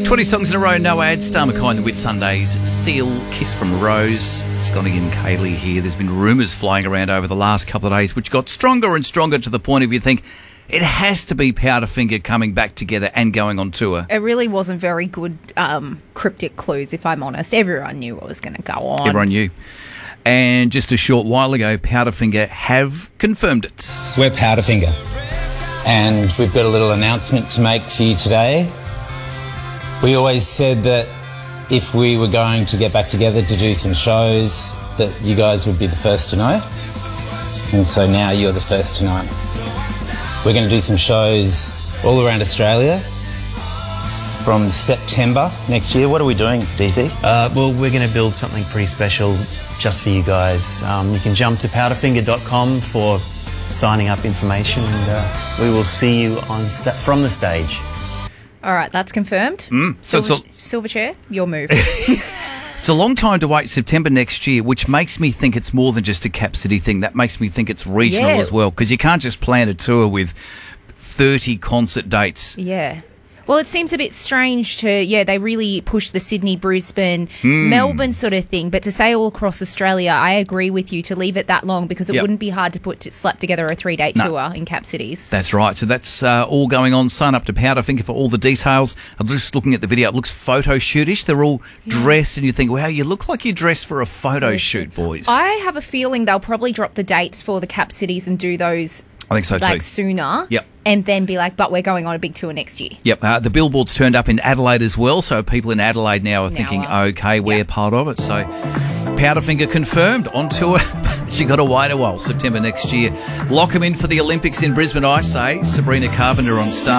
20 songs in a row, no ads. Star McKay with Sunday's Seal, Kiss from Rose. Scotty and Kaylee here. There's been rumours flying around over the last couple of days which got stronger and stronger to the point of you think it has to be Powderfinger coming back together and going on tour. It really wasn't very good cryptic clues, if I'm honest. Everyone knew what was going to go on. Everyone knew. And just a short while ago, Powderfinger have confirmed it. We're Powderfinger, and we've got a little announcement to make for you today. We always said that if we were going to get back together to do some shows, that you guys would be the first to know. And so now you're the first to know. We're going to do some shows all around Australia from September next year. What are we doing, DC? Well, we're going to build something pretty special just for you guys. You can jump to powderfinger.com for signing up information, and we will see you on from the stage. All right, that's confirmed. So Silverchair, your move. it's a long time to wait, September next year, which makes me think it's more than just a Cap City thing. That makes me think it's regional as well, because you can't just plan a tour with 30 concert dates. Yeah. Well, it seems a bit strange they really push the Sydney, Brisbane, Melbourne sort of thing. But to say all across Australia, I agree with you to leave it that long because it wouldn't be hard to slap together a 3-day tour in cap cities. That's right. So that's all going on. Sign up to Powderfinger for all the details. I'm just looking at the video. It looks photo shootish. They're all dressed and you think, wow, you look like you're dressed for a photo shoot, boys. I have a feeling they'll probably drop the dates for the cap cities and do those I think so too. Sooner. Yep. And then be like, but we're going on a big tour next year. Yep. The billboards turned up in Adelaide as well, so people in Adelaide now are thinking, okay, we're part of it. So Powderfinger confirmed on tour. But you got to wait a while, September next year. Lock them in for the Olympics in Brisbane, I say. Sabrina Carpenter on Star.